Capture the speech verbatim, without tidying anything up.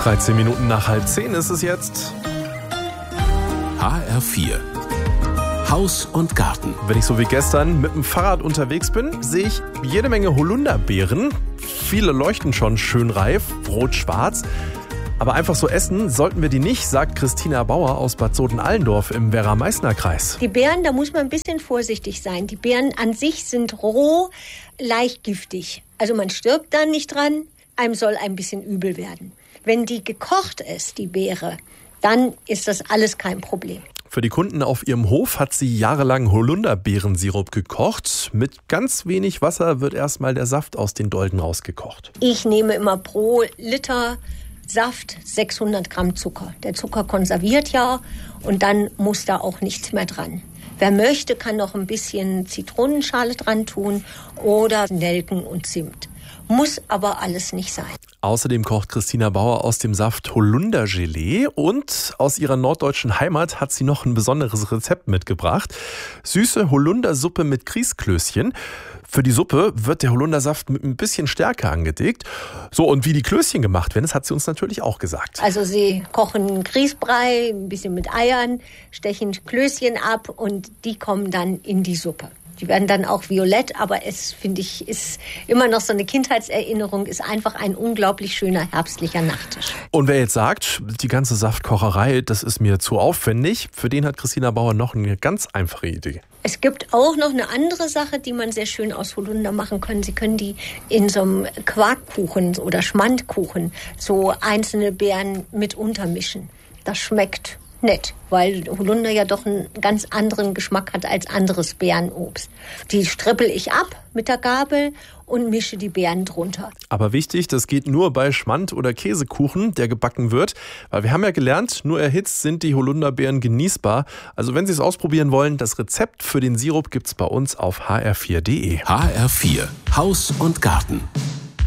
dreizehn Minuten nach halb zehn ist es jetzt. H R vier. Haus und Garten. Wenn ich so wie gestern mit dem Fahrrad unterwegs bin, sehe ich jede Menge Holunderbeeren. Viele leuchten schon schön reif, rot-schwarz. Aber einfach so essen sollten wir die nicht, sagt Christina Bauer aus Bad Soden-Allendorf im Werra-Meißner-Kreis. Die Beeren, da muss man ein bisschen vorsichtig sein. Die Beeren an sich sind roh, leicht giftig. Also man stirbt dann nicht dran, einem soll ein bisschen übel werden. Wenn die gekocht ist, die Beere, dann ist das alles kein Problem. Für die Kunden auf ihrem Hof hat sie jahrelang Holunderbeerensirup gekocht. Mit ganz wenig Wasser wird erstmal der Saft aus den Dolden rausgekocht. Ich nehme immer pro Liter Saft sechshundert Gramm Zucker. Der Zucker konserviert ja und dann muss da auch nichts mehr dran. Wer möchte, kann noch ein bisschen Zitronenschale dran tun oder Nelken und Zimt. Muss aber alles nicht sein. Außerdem kocht Christina Bauer aus dem Saft Holundergelee und aus ihrer norddeutschen Heimat hat sie noch ein besonderes Rezept mitgebracht. Süße Holundersuppe mit Grießklößchen. Für die Suppe wird der Holundersaft mit ein bisschen Stärke angedickt. So, und wie die Klößchen gemacht werden, das hat sie uns natürlich auch gesagt. Also sie kochen Grießbrei, ein bisschen mit Eiern, stechen Klößchen ab und die kommen dann in die Suppe. Die werden dann auch violett, aber es, finde ich, ist immer noch so eine Kindheitserinnerung, ist einfach ein unglaublich schöner herbstlicher Nachtisch. Und wer jetzt sagt, die ganze Saftkocherei, das ist mir zu aufwendig, für den hat Christina Bauer noch eine ganz einfache Idee. Es gibt auch noch eine andere Sache, die man sehr schön aus Holunder machen kann. Sie können die in so einem Quarkkuchen oder Schmandkuchen so einzelne Beeren mit untermischen. Das schmeckt nett, weil Holunder ja doch einen ganz anderen Geschmack hat als anderes Beerenobst. Die strippel ich ab mit der Gabel und mische die Beeren drunter. Aber wichtig, das geht nur bei Schmand- oder Käsekuchen, der gebacken wird. Weil wir haben ja gelernt, nur erhitzt sind die Holunderbeeren genießbar. Also wenn Sie es ausprobieren wollen, das Rezept für den Sirup gibt's bei uns auf h r vier punkt d e. H R vier. Haus und Garten.